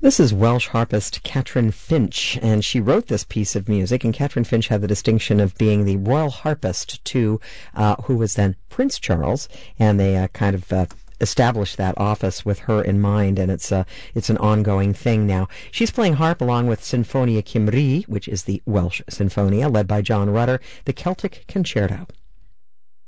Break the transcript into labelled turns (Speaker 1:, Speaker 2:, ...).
Speaker 1: This is Welsh harpist Catherine Finch, and she wrote this piece of music, and Catherine Finch had the distinction of being the royal harpist to who was then Prince Charles, and they established that office with her in mind, and it's an ongoing thing now. She's playing harp along with Sinfonia Cymru, which is the Welsh Sinfonia, led by John Rutter, the Celtic Concerto.